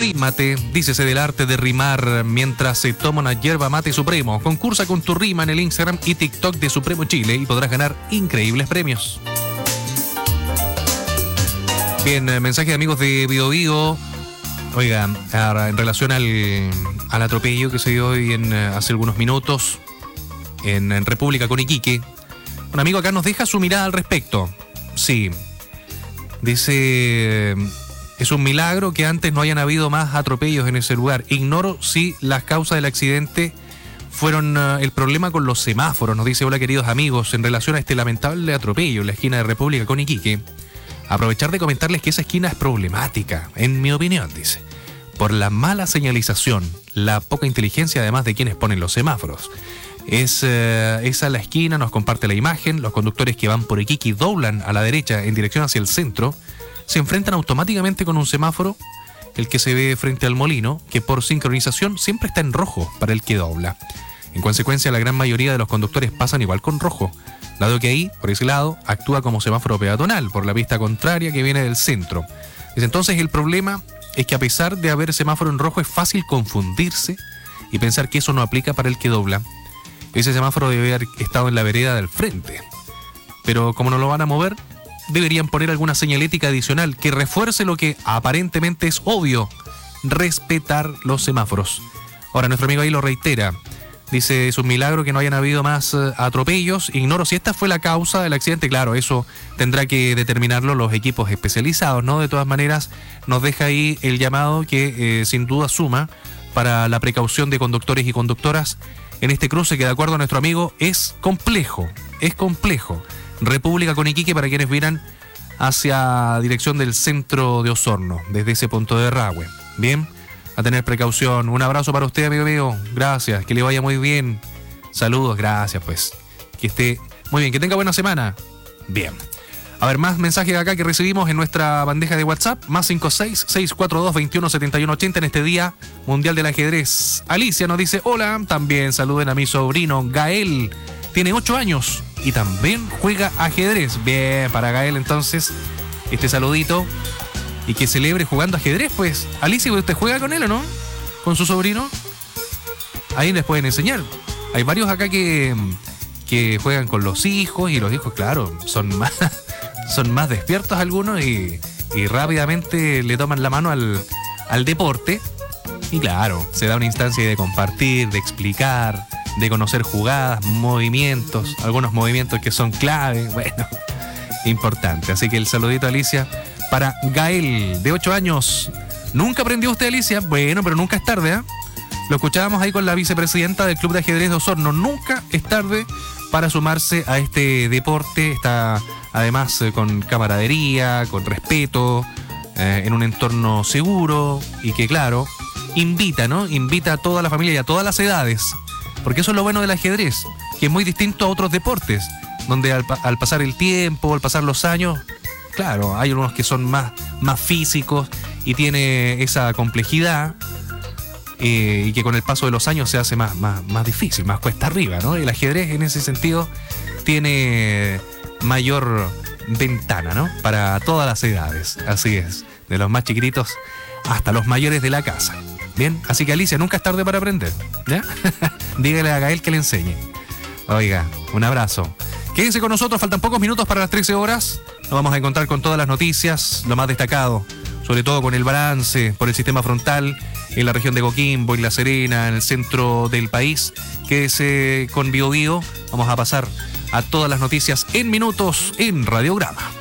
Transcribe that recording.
Arrímate, dícese del arte de rimar mientras se toma una yerba mate supremo. Concursa con tu rima en el Instagram y TikTok de Supremo Chile y podrás ganar increíbles premios. Bien, mensaje de amigos de Bio Bio. Oiga, en relación al atropello que se dio hoy hace algunos minutos en República con Iquique, un amigo acá nos deja su mirada al respecto. Sí, dice, es un milagro que antes no hayan habido más atropellos en ese lugar. Ignoro si las causas del accidente fueron el problema con los semáforos. Nos dice, hola queridos amigos, en relación a este lamentable atropello en la esquina de República con Iquique, aprovechar de comentarles que esa esquina es problemática, en mi opinión, dice, por la mala señalización, la poca inteligencia además de quienes ponen los semáforos. Esa la esquina, nos comparte la imagen, los conductores que van por Iquique y doblan a la derecha en dirección hacia el centro, se enfrentan automáticamente con un semáforo, el que se ve frente al molino, que por sincronización siempre está en rojo para el que dobla. En consecuencia, la gran mayoría de los conductores pasan igual con rojo, dado que ahí, por ese lado, actúa como semáforo peatonal por la pista contraria que viene del centro. Desde entonces el problema es que a pesar de haber semáforo en rojo es fácil confundirse y pensar que eso no aplica para el que dobla. Ese semáforo debe haber estado en la vereda del frente. Pero como no lo van a mover, deberían poner alguna señalética adicional que refuerce lo que aparentemente es obvio, respetar los semáforos. Ahora nuestro amigo ahí lo reitera. Dice, es un milagro que no hayan habido más atropellos. Ignoro si esta fue la causa del accidente. Claro, eso tendrá que determinarlo los equipos especializados, ¿no? De todas maneras, nos deja ahí el llamado que sin duda suma para la precaución de conductores y conductoras en este cruce que, de acuerdo a nuestro amigo, es complejo. Es complejo. República con Iquique para quienes miran hacia dirección del centro de Osorno, desde ese punto de Rahue. Bien. A tener precaución. Un abrazo para usted, amigo mío. Gracias, que le vaya muy bien. Saludos, gracias, pues. Que esté muy bien, que tenga buena semana. Bien. A ver, más mensajes de acá que recibimos en nuestra bandeja de WhatsApp. Más 56-642-217180 en este Día Mundial del Ajedrez. Alicia nos dice, hola. También saluden a mi sobrino Gael. Tiene 8 años y también juega ajedrez. Bien, para Gael entonces, este saludito. Y que celebre jugando ajedrez, pues. Alicia, ¿usted juega con él o no? ¿Con su sobrino? Ahí les pueden enseñar. Hay varios acá que juegan con los hijos, y los hijos, claro, son más despiertos algunos y rápidamente le toman la mano al deporte. Y claro, se da una instancia de compartir, de explicar, de conocer jugadas, movimientos, algunos movimientos que son clave. Bueno, importante. Así que el saludito a Alicia para Gael, de 8 años. ¿Nunca aprendió usted, Alicia? Bueno, pero nunca es tarde, ¿eh? Lo escuchábamos ahí con la vicepresidenta del Club de Ajedrez de Osorno. Nunca es tarde para sumarse a este deporte. Está además con camaradería, con respeto, en un entorno seguro y que, claro, invita, ¿no? Invita a toda la familia y a todas las edades. Porque eso es lo bueno del ajedrez, que es muy distinto a otros deportes, donde al pasar el tiempo, al pasar los años, claro, hay algunos que son más físicos y tiene esa complejidad y que con el paso de los años se hace más difícil, más cuesta arriba, ¿no? El ajedrez en ese sentido tiene mayor ventana, ¿no? Para todas las edades, así es, de los más chiquititos hasta los mayores de la casa. Bien, así que Alicia, nunca es tarde para aprender, ¿ya? Dígale a Gael que le enseñe. Oiga, un abrazo. Quédense con nosotros, faltan pocos minutos para las 13 horas. Nos vamos a encontrar con todas las noticias, lo más destacado, sobre todo con el balance por el sistema frontal en la región de Coquimbo, en La Serena, en el centro del país. Quédese con Bio Bio. Vamos a pasar a todas las noticias en minutos en Radiograma.